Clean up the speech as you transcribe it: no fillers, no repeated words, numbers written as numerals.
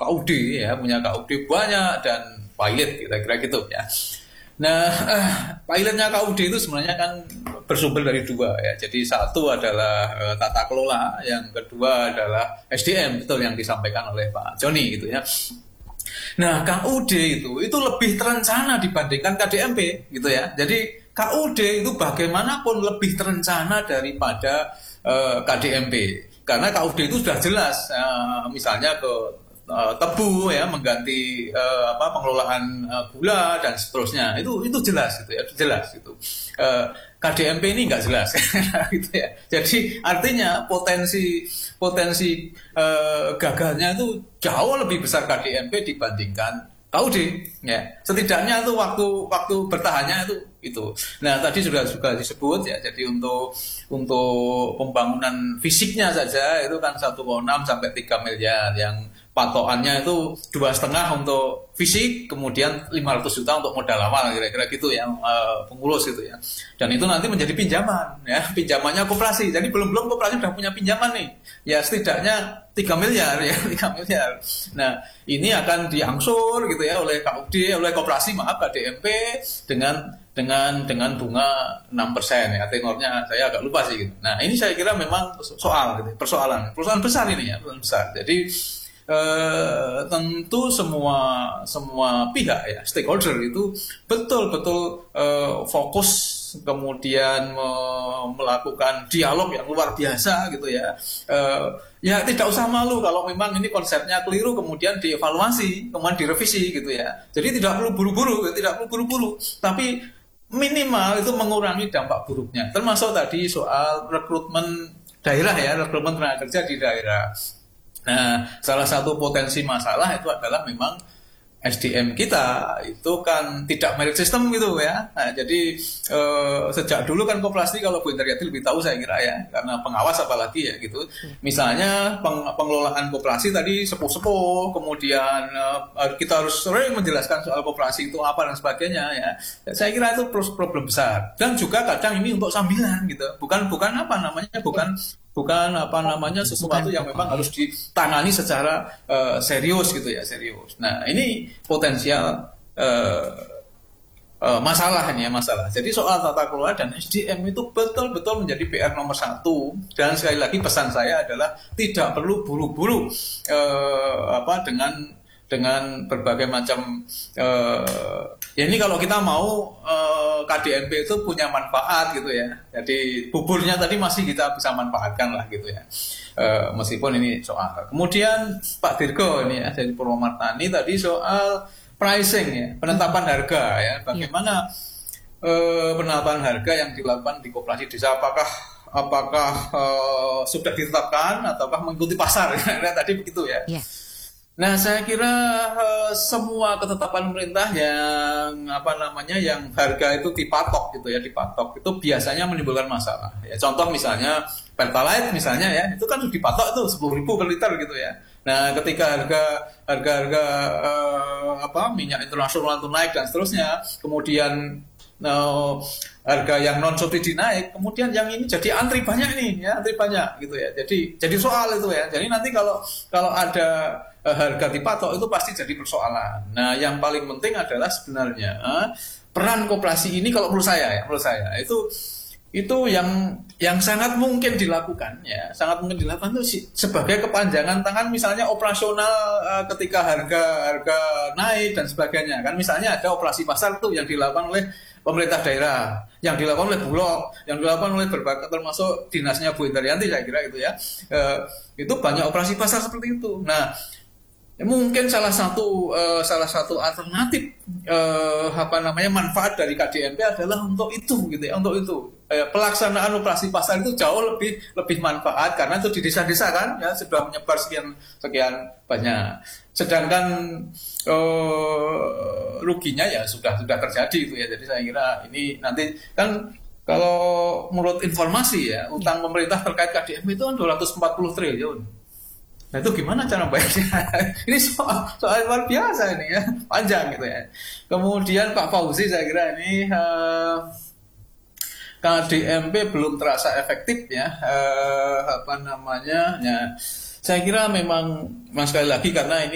KUD ya, punya KUD banyak dan pilot kira-kira gitu ya. Nah, pilotnya KUD itu sebenarnya kan bersumber dari dua ya. Jadi satu adalah tata kelola, yang kedua adalah SDM, betul yang disampaikan oleh Pak Joni gitu ya. Nah, KUD itu lebih terencana dibandingkan KDMP gitu ya. Jadi KUD itu bagaimanapun lebih terencana daripada KDMP. Karena KUD itu sudah jelas, misalnya ke tebu ya, mengganti pengelolaan gula dan seterusnya, itu jelas gitu ya, jelas itu. KDMP ini nggak jelas gitu ya. Jadi artinya potensi gagalnya itu jauh lebih besar KDMP dibandingkan KUD ya. Setidaknya itu waktu bertahannya itu. Nah, tadi sudah disebut ya. Jadi untuk pembangunan fisiknya saja itu kan 1,6 sampai 3 miliar, yang patokannya itu 2,5 untuk fisik, kemudian 500 juta untuk modal awal, kira-kira gitu ya, pengurus gitu ya. Dan itu nanti menjadi pinjaman ya, pinjamannya koperasi. Jadi belum koperasi sudah punya pinjaman nih. Ya setidaknya 3 miliar ya, 3 miliar. Nah, ini akan diangsur gitu ya oleh KUD, oleh koperasi, maaf, KDMP dengan bunga 6% ya, tenornya saya agak lupa sih gitu. Nah, ini saya kira memang persoalan besar ini ya, persoalan besar. Jadi tentu semua pihak ya, stakeholder itu betul-betul fokus, kemudian melakukan dialog yang luar biasa gitu ya. Ya tidak usah malu kalau memang ini konsepnya keliru, kemudian dievaluasi, kemudian direvisi gitu ya. Jadi tidak perlu buru-buru, tapi minimal itu mengurangi dampak buruknya. Termasuk tadi soal rekrutmen daerah ya, rekrutmen tenaga kerja di daerah. Nah, salah satu potensi masalah itu adalah memang SDM kita itu kan tidak merit system gitu ya. Nah, jadi sejak dulu kan koperasi, kalau Bu Indriati lebih tahu saya kira ya, karena pengawas apalagi ya gitu. Misalnya pengelolaan koperasi tadi sepuh-sepuh, kemudian kita harus sering menjelaskan soal koperasi itu apa dan sebagainya ya. Saya kira itu problem besar. Dan juga kadang ini untuk sambilan gitu. Bukan sesuatu yang memang harus ditangani secara serius gitu ya, serius. Nah, ini potensial masalah. Jadi soal tata kelola dan SDM itu betul-betul menjadi PR nomor 1. Dan sekali lagi pesan saya adalah tidak perlu buru-buru dengan berbagai macam ya, ini kalau kita mau KDMP itu punya manfaat gitu ya. Jadi buburnya tadi masih kita bisa manfaatkan lah gitu ya. Meskipun ini soal. Kemudian Pak Dirgo ini ya dari Purwomartani tadi soal pricing ya, penetapan harga ya. Bagaimana penetapan harga yang dilakukan di koperasi desa, apakah sudah ditetapkan ataukah mengikuti pasar ya, tadi begitu ya. Yeah. Nah, saya kira semua ketetapan pemerintah yang harga itu dipatok itu biasanya menimbulkan masalah. Ya, contoh misalnya Pertalite misalnya ya, itu kan dipatok itu 10.000 per liter gitu ya. Nah, ketika harga minyak internasional itu naik dan seterusnya, kemudian harga yang non subsidi naik, kemudian yang ini jadi antri banyak gitu ya. Jadi soal itu ya. Jadi nanti kalau ada harga dipatok itu pasti jadi persoalan. Nah, yang paling penting adalah sebenarnya peran koperasi ini, kalau menurut saya itu yang sangat mungkin dilakukan ya, itu sebagai kepanjangan tangan, misalnya operasional ketika harga naik dan sebagainya kan. Misalnya ada operasi pasar tuh yang dilakukan oleh pemerintah daerah, yang dilakukan oleh Bulog, yang dilakukan oleh berbagai, termasuk dinasnya Bu Indriati saya kira itu ya. Itu banyak operasi pasar seperti itu. Nah, mungkin salah satu alternatif manfaat dari KDMP adalah untuk itu gitu ya, untuk itu pelaksanaan operasi pasar itu jauh lebih manfaat, karena itu di desa-desa kan ya, sudah menyebar sekian banyak, sedangkan ruginya ya sudah terjadi itu ya. Jadi saya kira ini nanti kan, kalau menurut informasi ya, utang pemerintah terkait KDMP itu kan 240 triliun. Nah, itu gimana cara bayarnya? Ini soal luar biasa ini ya, panjang gitu ya. Kemudian Pak Fauzi, saya kira ini KDMP belum terasa efektif ya. Saya kira memang sekali lagi karena ini